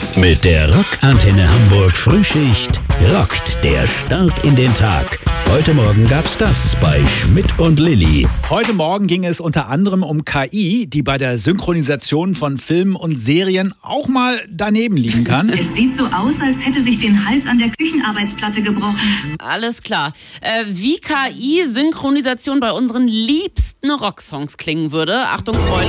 Mit der Rockantenne Hamburg Frühschicht rockt der Start in den Tag. Heute Morgen gab's das bei Schmidt und Lilli. Heute Morgen ging es unter anderem um KI, die bei der Synchronisation von Filmen und Serien auch mal daneben liegen kann. Es sieht so aus, als hätte sich den Hals an der Küchenarbeitsplatte gebrochen. Alles klar. Wie KI-Synchronisation bei unseren liebsten Rocksongs klingen würde. Achtung, Spoiler.